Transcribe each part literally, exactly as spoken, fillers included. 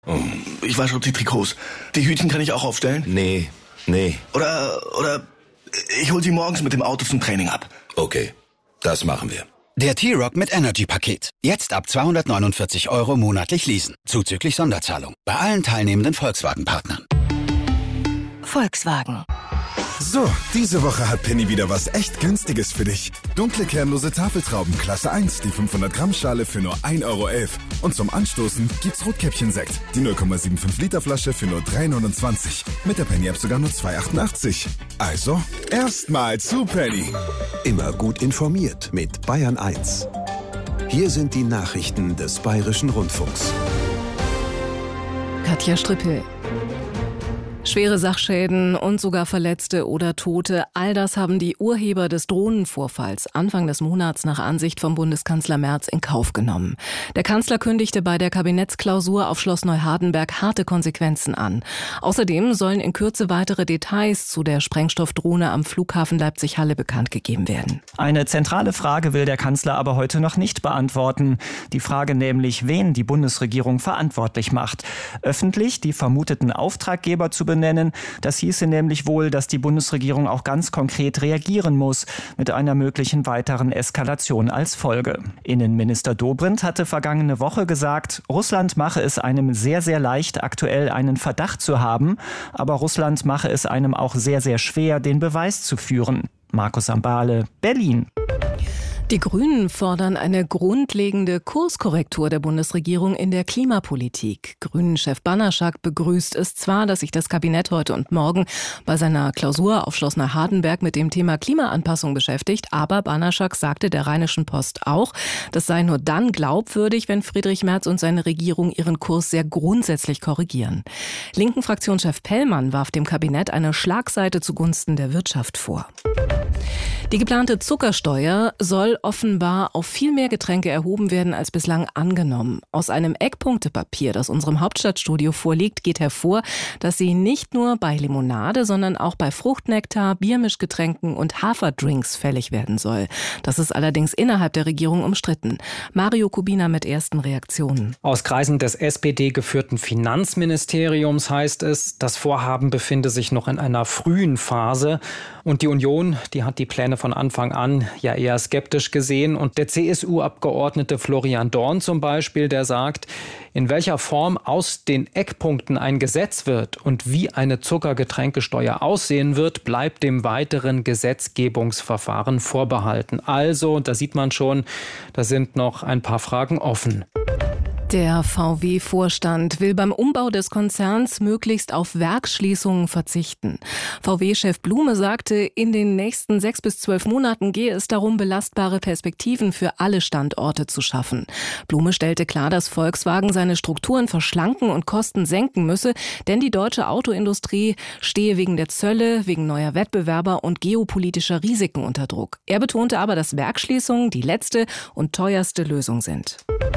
Ich wasche auch die Trikots. Die Hütchen kann ich auch aufstellen? Nee, nee. Oder, oder ich hol sie morgens mit dem Auto zum Training ab. Okay, das machen wir. Der T-Rock mit Energy-Paket. Jetzt ab zweihundertneunundvierzig Euro monatlich leasen. Zuzüglich Sonderzahlung. Bei allen teilnehmenden Volkswagen-Partnern. Volkswagen. So, diese Woche hat Penny wieder was echt Günstiges für dich. Dunkle kernlose Tafeltrauben Klasse eins, die fünfhundert Gramm Schale für nur ein Euro elf. Und zum Anstoßen gibt's Rotkäppchen-Sekt, die null Komma fünfundsiebzig Liter Flasche für nur drei neunundzwanzig. Mit der Penny-App sogar nur zwei achtundachtzig. Also, erstmal zu Penny. Immer gut informiert mit Bayern eins. Hier sind die Nachrichten des Bayerischen Rundfunks. Katja Strippel. Schwere Sachschäden und sogar Verletzte oder Tote, all das haben die Urheber des Drohnenvorfalls Anfang des Monats nach Ansicht vom Bundeskanzler Merz in Kauf genommen. Der Kanzler kündigte bei der Kabinettsklausur auf Schloss Neuhardenberg harte Konsequenzen an. Außerdem sollen in Kürze weitere Details zu der Sprengstoffdrohne am Flughafen Leipzig-Halle bekannt gegeben werden. Eine zentrale Frage will der Kanzler aber heute noch nicht beantworten. Die Frage nämlich, wen die Bundesregierung verantwortlich macht. Öffentlich die vermuteten Auftraggeber zu benennen. Das hieße nämlich wohl, dass die Bundesregierung auch ganz konkret reagieren muss, mit einer möglichen weiteren Eskalation als Folge. Innenminister Dobrindt hatte vergangene Woche gesagt, Russland mache es einem sehr, sehr leicht, aktuell einen Verdacht zu haben, aber Russland mache es einem auch sehr, sehr schwer, den Beweis zu führen. Markus Sambale, Berlin. Die Grünen fordern eine grundlegende Kurskorrektur der Bundesregierung in der Klimapolitik. Grünen-Chef Banaschak begrüßt es zwar, dass sich das Kabinett heute und morgen bei seiner Klausur auf Schloss Neuhardenberg mit dem Thema Klimaanpassung beschäftigt, aber Banaschak sagte der Rheinischen Post auch, das sei nur dann glaubwürdig, wenn Friedrich Merz und seine Regierung ihren Kurs sehr grundsätzlich korrigieren. Linken Fraktionschef Pellmann warf dem Kabinett eine Schlagseite zugunsten der Wirtschaft vor. Die geplante Zuckersteuer soll offenbar auf viel mehr Getränke erhoben werden als bislang angenommen. Aus einem Eckpunktepapier, das unserem Hauptstadtstudio vorliegt, geht hervor, dass sie nicht nur bei Limonade, sondern auch bei Fruchtnektar, Biermischgetränken und Haferdrinks fällig werden soll. Das ist allerdings innerhalb der Regierung umstritten. Mario Kubina mit ersten Reaktionen. Aus Kreisen des S P D-geführten Finanzministeriums heißt es, das Vorhaben befinde sich noch in einer frühen Phase. Und die Union, die hat die Pläne von Anfang an ja eher skeptisch gesehen. Und der C S U-Abgeordnete Florian Dorn zum Beispiel, der sagt, in welcher Form aus den Eckpunkten ein Gesetz wird und wie eine Zuckergetränkesteuer aussehen wird, bleibt dem weiteren Gesetzgebungsverfahren vorbehalten. Also, da sieht man schon, da sind noch ein paar Fragen offen. Der V W-Vorstand will beim Umbau des Konzerns möglichst auf Werksschließungen verzichten. V W-Chef Blume sagte, in den nächsten sechs bis zwölf Monaten gehe es darum, belastbare Perspektiven für alle Standorte zu schaffen. Blume stellte klar, dass Volkswagen seine Strukturen verschlanken und Kosten senken müsse, denn die deutsche Autoindustrie stehe wegen der Zölle, wegen neuer Wettbewerber und geopolitischer Risiken unter Druck. Er betonte aber, dass Werksschließungen die letzte und teuerste Lösung sind.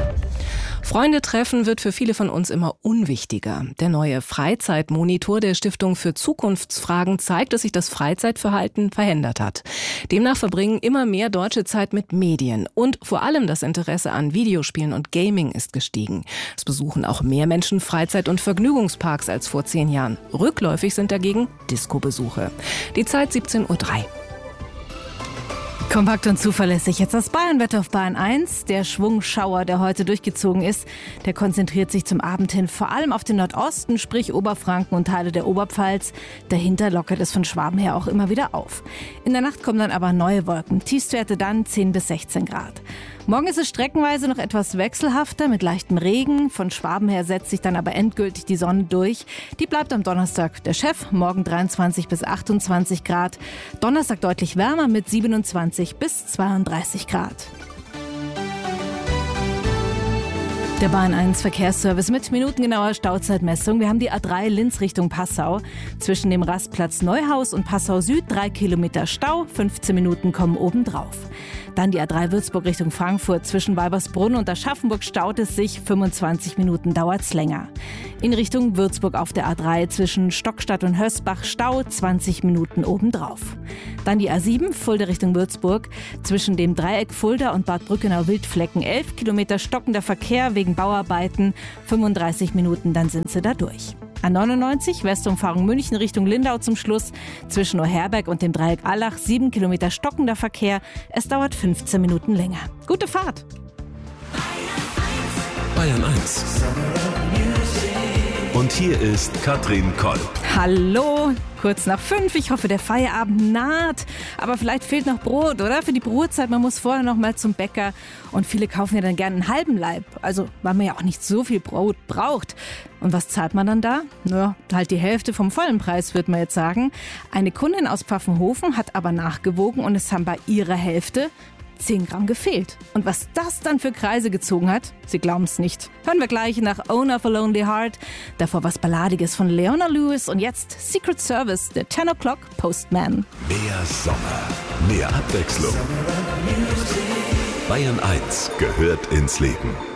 Freunde treffen wird für viele von uns immer unwichtiger. Der neue Freizeitmonitor der Stiftung für Zukunftsfragen zeigt, dass sich das Freizeitverhalten verändert hat. Demnach verbringen immer mehr Deutsche Zeit mit Medien und vor allem das Interesse an Videospielen und Gaming ist gestiegen. Es besuchen auch mehr Menschen Freizeit- und Vergnügungsparks als vor zehn Jahren. Rückläufig sind dagegen Disco-Besuche. Die Zeit siebzehn Uhr drei. Kompakt und zuverlässig. Jetzt das Bayernwetter auf Bayern eins. Der Schwungschauer, der heute durchgezogen ist, der konzentriert sich zum Abend hin vor allem auf den Nordosten, sprich Oberfranken und Teile der Oberpfalz. Dahinter lockert es von Schwaben her auch immer wieder auf. In der Nacht kommen dann aber neue Wolken. Tiefstwerte dann zehn bis sechzehn Grad. Morgen ist es streckenweise noch etwas wechselhafter mit leichtem Regen. Von Schwaben her setzt sich dann aber endgültig die Sonne durch. Die bleibt am Donnerstag der Chef. Morgen dreiundzwanzig bis achtundzwanzig Grad. Donnerstag deutlich wärmer mit siebenundzwanzig bis zweiunddreißig Grad. Der Bayern eins Verkehrsservice mit minutengenauer Stauzeitmessung. Wir haben die A drei Linz Richtung Passau. Zwischen dem Rastplatz Neuhaus und Passau Süd drei Kilometer Stau. fünfzehn Minuten kommen obendrauf. Dann die A drei Würzburg Richtung Frankfurt. Zwischen Weibersbrunn und Aschaffenburg staut es sich. fünfundzwanzig Minuten dauert es länger. In Richtung Würzburg auf der A drei zwischen Stockstadt und Hösbach Stau, zwanzig Minuten obendrauf. Dann die A sieben Fulda Richtung Würzburg. Zwischen dem Dreieck Fulda und Bad Brückenau-Wildflecken elf Kilometer stockender Verkehr wegen Bauarbeiten. fünfunddreißig Minuten, dann sind sie da durch. A neunundneunzig Westumfahrung München Richtung Lindau zum Schluss. Zwischen Oherberg und dem Dreieck Allach sieben Kilometer stockender Verkehr. Es dauert fünfzehn Minuten länger. Gute Fahrt! Bayern eins. Und hier ist Katrin Koll. Hallo, kurz nach fünf. Ich hoffe, der Feierabend naht. Aber vielleicht fehlt noch Brot, oder? Für die Brotzeit, man muss vorher noch mal zum Bäcker. Und viele kaufen ja dann gerne einen halben Leib. Also, weil man ja auch nicht so viel Brot braucht. Und was zahlt man dann da? Naja, halt die Hälfte vom vollen Preis, würde man jetzt sagen. Eine Kundin aus Pfaffenhofen hat aber nachgewogen und es haben bei ihrer Hälfte zehn Gramm gefehlt. Und was das dann für Kreise gezogen hat, Sie glauben es nicht. Hören wir gleich nach Own of a Lonely Heart. Davor was Balladiges von Leona Lewis und jetzt Secret Service, der ten O'Clock Postman. Mehr Sommer, mehr Abwechslung. Bayern eins gehört ins Leben.